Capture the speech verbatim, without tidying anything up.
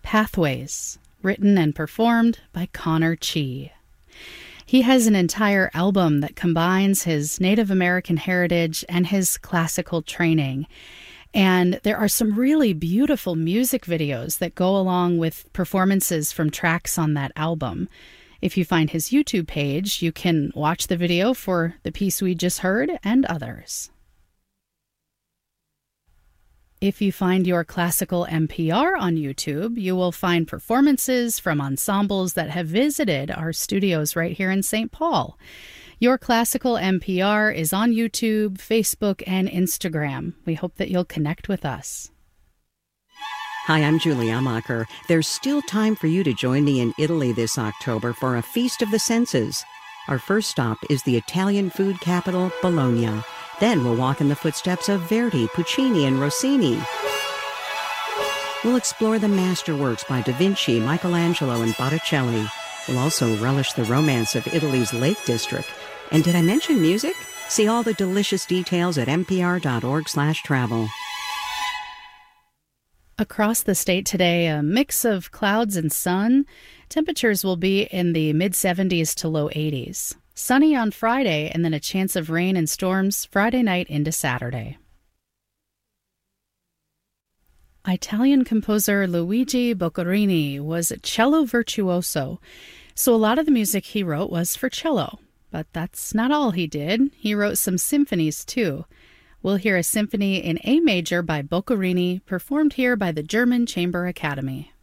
Pathways, written and performed by Connor Chi. He has an entire album that combines his Native American heritage and his classical training. And there are some really beautiful music videos that go along with performances from tracks on that album. If you find his YouTube page, you can watch the video for the piece we just heard and others. If you find your classical N P R on YouTube, you will find performances from ensembles that have visited our studios right here in Saint Paul. Your Classical N P R is on YouTube, Facebook, and Instagram. We hope that you'll connect with us. Hi, I'm Julie Amacher. There's still time for you to join me in Italy this October for a Feast of the Senses. Our first stop is the Italian food capital, Bologna. Then we'll walk in the footsteps of Verdi, Puccini, and Rossini. We'll explore the masterworks by Da Vinci, Michelangelo, and Botticelli. We'll also relish the romance of Italy's Lake District. And did I mention music? See all the delicious details at n p r dot org slash travel. Across the state today, a mix of clouds and sun. Temperatures will be in the mid seventies to low eighties. Sunny on Friday, and then a chance of rain and storms Friday night into Saturday. Italian composer Luigi Boccherini was a cello virtuoso, so a lot of the music he wrote was for cello. But that's not all he did. He wrote some symphonies, too. We'll hear a symphony in A major by Boccherini, performed here by the German Chamber Academy.